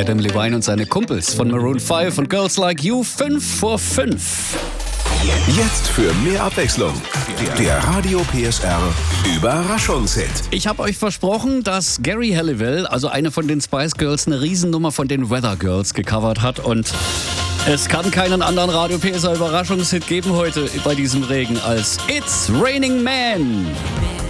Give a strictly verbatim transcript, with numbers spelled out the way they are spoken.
Adam Levine und seine Kumpels von Maroon fünf und Girls Like You, fünf vor fünf. Jetzt für mehr Abwechslung. Der Radio P S R Überraschungshit. Ich habe euch versprochen, dass Gary Halliwell, also eine von den Spice Girls, eine Riesennummer von den Weather Girls gecovert hat. Und es kann keinen anderen Radio P S R Überraschungshit geben heute bei diesem Regen als It's Raining Man.